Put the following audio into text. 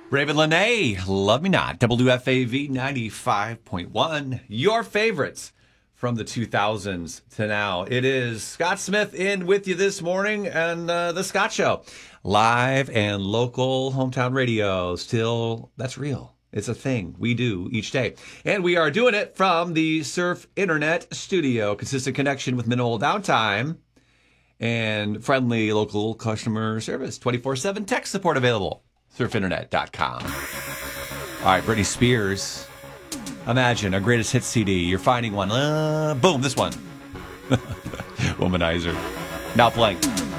Raven Lene, Love Me Not, WFAV 95.1, your favorites from the 2000s to now. It is Scott Smith in with you this morning and The Scott Show. Live and local hometown radio. Still, that's real. It's a thing we do each day. And we are doing it from the Surf Internet studio. Consistent connection with minimal downtime and friendly local customer service. 24/7 tech support available. surfinternet.com. All right, Britney Spears. Imagine our greatest hit CD. You're finding one. Boom, this one. Womanizer. Now playing.